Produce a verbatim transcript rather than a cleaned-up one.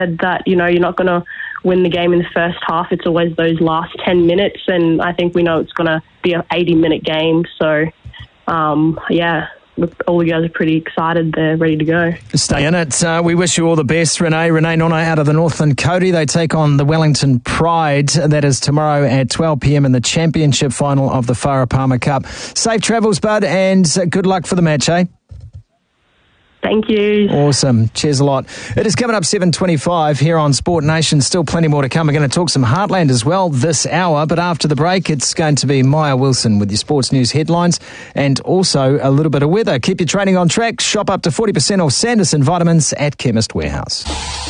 that, you know, you're not going to win the game in the first half. It's always those last ten minutes, and I think we know it's going to be an eighty-minute game. So, um, yeah, all the guys are pretty excited. They're ready to go. Stay in it. Uh, we wish you all the best, Renee. Renee Nona out of the Northland Cody. They take on the Wellington Pride. That is tomorrow at twelve p.m. in the championship final of the Farah Palmer Cup. Safe travels, bud, and good luck for the match, eh? Thank you. Awesome. Cheers a lot. It is coming up seven twenty-five here on Sport Nation. Still plenty more to come. We're going to talk some Heartland as well this hour, but after the break, it's going to be Maya Wilson with your sports news headlines and also a little bit of weather. Keep your training on track. Shop up to forty percent off Sanderson vitamins at Chemist Warehouse.